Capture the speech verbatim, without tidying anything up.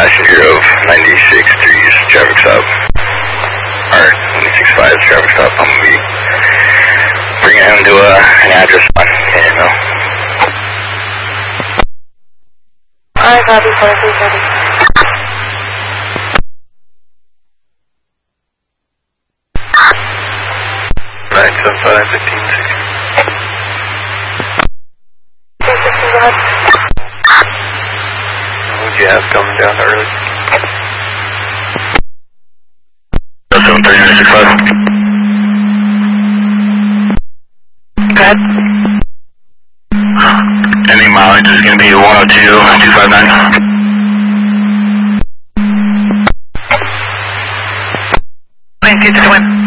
passenger of ninety-six three's traffic stop. Or ninety-six five's traffic stop. I'm going to be bringing him to uh, an address on K M L. Alright, copy, forty-three thirty. nine seven five, fifteen sixty. three sixty, go ahead. What'd you have coming down early? seven three nine six five. Go ahead. Ending mileage is going to be one oh two, two five nine. Wait, get to the wind.